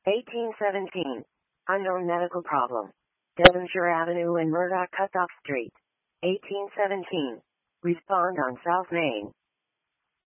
1817. Unknown medical problem. Devonshire Avenue and Murdoch Cutoff Street. 1817. Respond on South Main.